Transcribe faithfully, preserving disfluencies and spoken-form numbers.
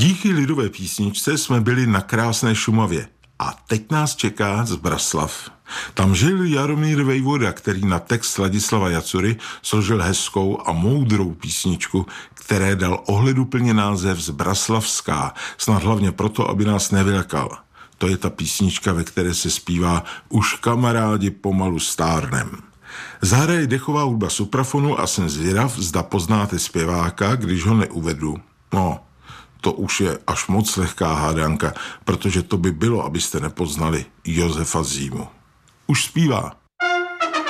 Díky lidové písničce jsme byli na krásné Šumavě. A teď nás čeká Zbraslav. Tam žil Jaromír Vejvoda, který na text Ladislava Jacury složil hezkou a moudrou písničku, které dal ohleduplně název Zbraslavská, snad hlavně proto, aby nás nevylekal. To je ta písnička, ve které se zpívá Už kamarádi pomalu stárnem. Zahraje dechová hudba suprafonu a jsem zvědav, zda poznáte zpěváka, když ho neuvedu. No, to už je až moc lehká hádanka, protože to by bylo, abyste nepoznali Josefa Zímu. Už zpívá.